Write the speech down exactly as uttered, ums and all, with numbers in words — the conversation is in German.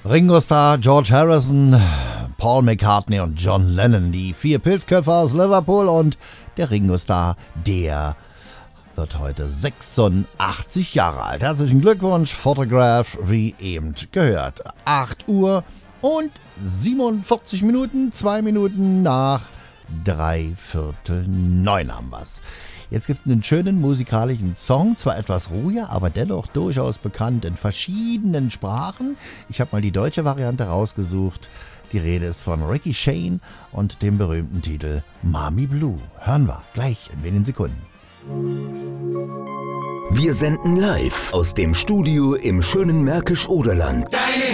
Ringo Starr, George Harrison, Paul McCartney und John Lennon, die vier Pilzköpfe aus Liverpool, und der Ringo Starr, der wird heute sechsundachtzig Jahre alt. Herzlichen Glückwunsch, Photograph, wie eben gehört. acht Uhr und siebenundvierzig Minuten, zwei Minuten nach drei Viertel neun haben wir's. Jetzt gibt es einen schönen musikalischen Song, zwar etwas ruhiger, aber dennoch durchaus bekannt in verschiedenen Sprachen. Ich habe mal die deutsche Variante rausgesucht. Die Rede ist von Ricky Shane und dem berühmten Titel Mami Blue. Hören wir gleich in wenigen Sekunden. Wir senden live aus dem Studio im schönen Märkisch-Oderland. Deine